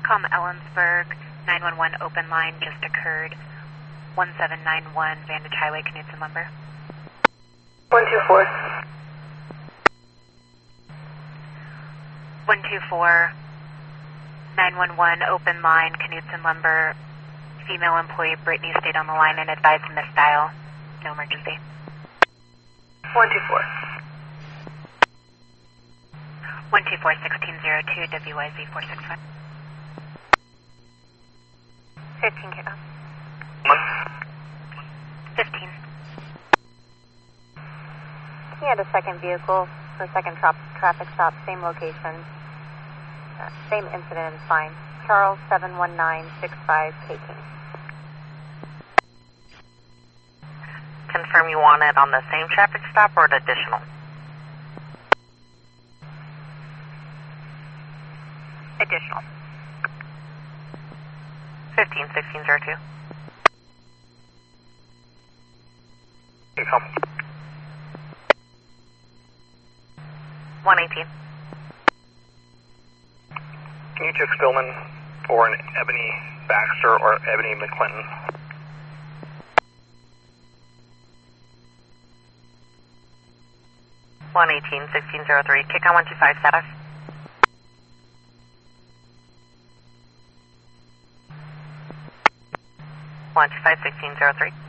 Com Ellensburg, 911 open line just occurred. 1791 Vantage Highway, Knutson Lumber. 124. 124, 911 open line, Knutson Lumber. Female employee Brittany stayed on the line and advised misdial. No emergency. 124. 124, 1602, WYZ 465. 15 kickoff. 15. He had a second vehicle for second traffic stop, same location, same incident, fine. Charles 71965 King. Confirm you want it on the same traffic stop or an additional? Additional. 15, 1602. Come. 118. Can you check Spillman for an Ebony Baxter or Ebony McClinton? One 1603. Kick on 125 status. 125 1603.